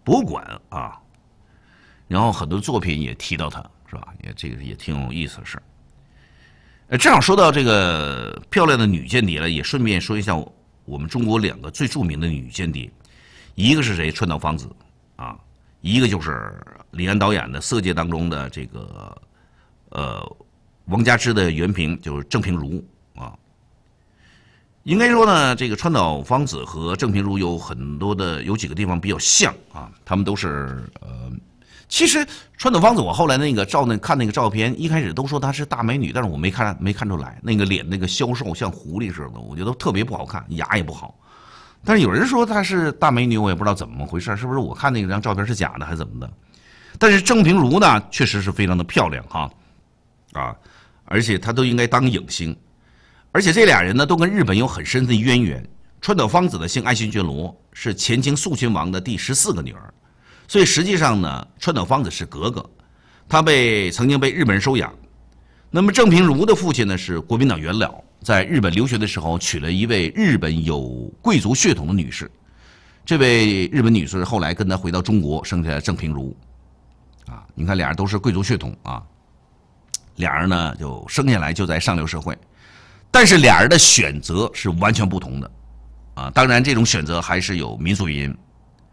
博物馆啊，然后很多作品也提到他，是吧？这个也挺有意思的事儿。正好说到这个漂亮的女间谍了，也顺便说一下我们中国2个最著名的女间谍，一个是谁？川岛芳子啊，一个就是李安导演的《色戒》当中的这个王佳芝的原平，就是郑平如啊。应该说呢，这个川岛芳子和郑平如有几个地方比较像啊，他们都是其实川岛芳子我后来看那个照片，一开始都说她是大美女，但是我没看出来，那个脸那个消瘦像狐狸似的，我觉得特别不好看，牙也不好。但是有人说她是大美女，我也不知道怎么回事，是不是我看那张照片是假的还是怎么的？但是郑平如呢，确实是非常的漂亮哈，啊，而且她都应该当影星。而且这俩人呢，都跟日本有很深的渊源。川岛芳子的姓爱新觉罗，是前清肃亲王的第14个女儿，所以实际上呢，川岛芳子是格格，她曾经被日本人收养。那么郑平如的父亲呢是国民党元老，在日本留学的时候娶了一位日本有贵族血统的女士，这位日本女士后来跟他回到中国，生下了郑平如。啊，你看俩人都是贵族血统啊，俩人呢就生下来就在上流社会。但是俩人的选择是完全不同的，啊，当然这种选择还是有民族原因。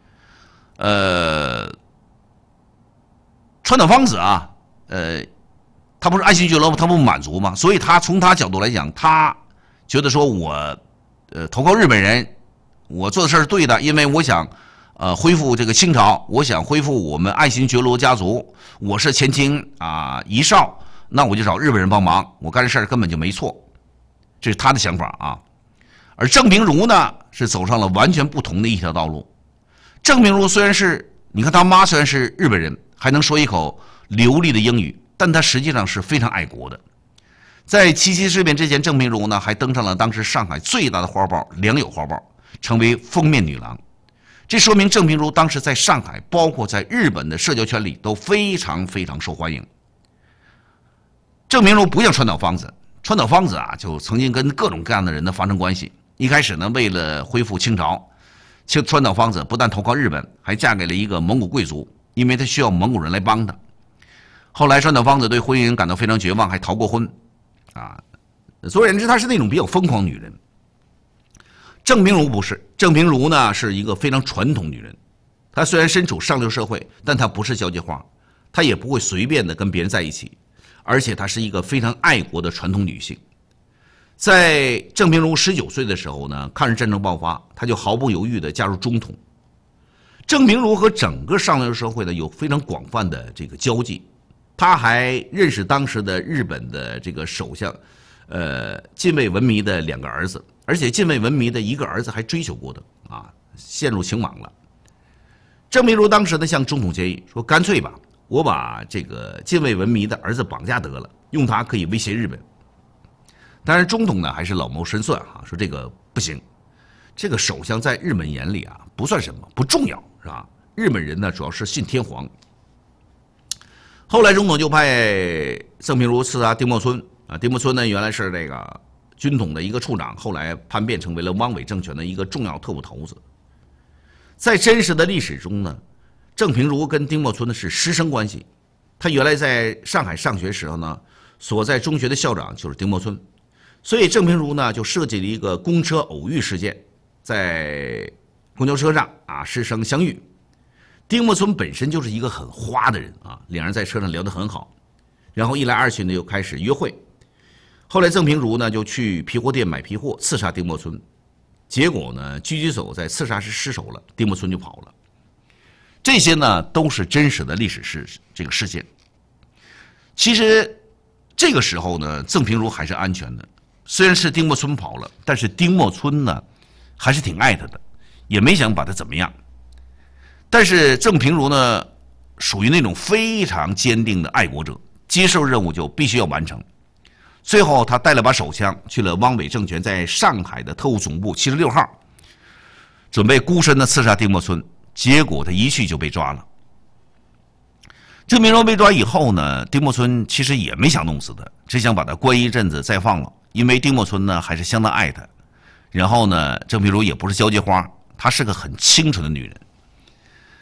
川岛芳子啊，他不是爱新觉罗吗？他不满足吗？所以他从他角度来讲，他觉得说我投靠日本人，我做的事是对的，因为我想恢复这个清朝，我想恢复我们爱新觉罗家族，我是前清遗少，那我就找日本人帮忙，我干这事儿根本就没错。这是他的想法啊，而郑平如呢是走上了完全不同的一条道路。郑平如虽然是，你看他妈虽然是日本人，还能说一口流利的英语，但他实际上是非常爱国的。在七七事变之前，郑平如呢还登上了当时上海最大的花报《良友花报》，成为封面女郎。这说明郑平如当时在上海，包括在日本的社交圈里都非常非常受欢迎。郑平如不像川岛芳子。川岛芳子啊，就曾经跟各种各样的人发生关系。一开始呢，为了恢复清朝，川岛芳子不但投靠日本，还嫁给了一个蒙古贵族，因为她需要蒙古人来帮她。后来，川岛芳子对婚姻感到非常绝望，还逃过婚。啊，总而言之，她是那种比较疯狂女人。郑平如不是，郑平如呢是一个非常传统女人。她虽然身处上流社会，但她不是交际花，她也不会随便的跟别人在一起。而且她是一个非常爱国的传统女性。在郑平如19岁的时候呢，抗日战争爆发，她就毫不犹豫地加入中统。郑平如和整个上流社会呢有非常广泛的这个交际，她还认识当时的日本的这个首相，近卫文弥的2个儿子，而且近卫文弥的1个儿子还追求过的啊，陷入情网了。郑平如当时呢向中统建议说，干脆吧。我把这个近卫文弥的儿子绑架得了，用他可以威胁日本。当然，中统呢还是老谋深算啊，说这个不行，这个首相在日本眼里啊不算什么，不重要，是吧？日本人呢主要是信天皇。后来中统就派郑平如刺杀丁默村啊，丁默村呢原来是这个军统的一个处长，后来叛变成为了汪伪政权的一个重要特务头子。在真实的历史中呢，郑平如跟丁默村的是师生关系，他原来在上海上学时候呢，所在中学的校长就是丁默村，所以郑平如呢就设计了一个公车偶遇事件，在公交车上啊师生相遇，丁默村本身就是一个很花的人啊，两人在车上聊得很好，然后一来二去呢又开始约会，后来郑平如呢就去皮货店买皮货，刺杀丁默村，结果呢狙击手在刺杀时失手了，丁默村就跑了。这些呢都是真实的历史事件。其实这个时候呢，郑平如还是安全的，虽然是丁默村跑了，但是丁默村呢还是挺爱他的，也没想把他怎么样。但是郑平如呢属于那种非常坚定的爱国者，接受任务就必须要完成。最后他带了把手枪去了汪伪政权在上海的特务总部76号，准备孤身的刺杀丁默村。结果他一去就被抓了。郑平如被抓以后呢，丁默村其实也没想弄死他，只想把他关一阵子再放了，因为丁默村呢还是相当爱他。然后呢，郑平如也不是交际花，她是个很清纯的女人。